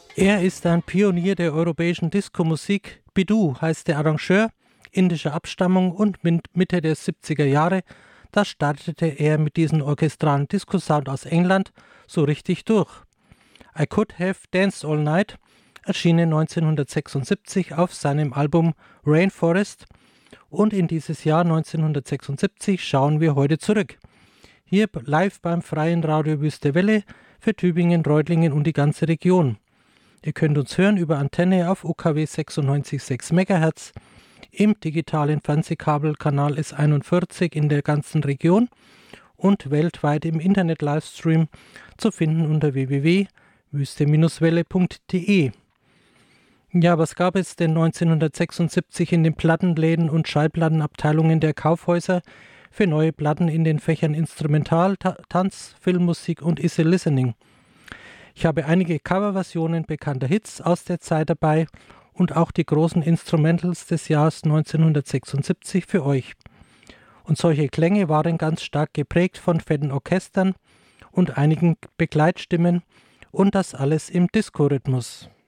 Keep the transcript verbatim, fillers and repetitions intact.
Er ist ein Pionier der europäischen Disco-Musik. Bidu heißt der Arrangeur, indischer Abstammung, und mit Mitte der siebziger Jahre, da startete er mit diesem orchestralen Disco-Sound aus England so richtig durch. I Could Have Danced All Night erschienen neunzehnhundertsechsundsiebzig auf seinem Album Rainforest, und in dieses Jahr neunzehnhundertsechsundsiebzig schauen wir heute zurück. Hier live beim Freien Radio Wüste Welle für Tübingen, Reutlingen und die ganze Region. Ihr könnt uns hören über Antenne auf U K W sechsundneunzig Komma sechs Megahertz, im digitalen Fernsehkabelkanal S einundvierzig in der ganzen Region und weltweit im Internet-Livestream zu finden unter w w w punkt wüste welle punkt d e. Ja, was gab es denn neunzehnhundertsechsundsiebzig in den Plattenläden und Schallplattenabteilungen der Kaufhäuser für neue Platten in den Fächern Instrumental, Ta- Tanz, Filmmusik und Easy Listening? Ich habe einige Coverversionen bekannter Hits aus der Zeit dabei und auch die großen Instrumentals des Jahres neunzehnhundertsechsundsiebzig für euch. Und solche Klänge waren ganz stark geprägt von fetten Orchestern und einigen Begleitstimmen, und das alles im Disco-Rhythmus.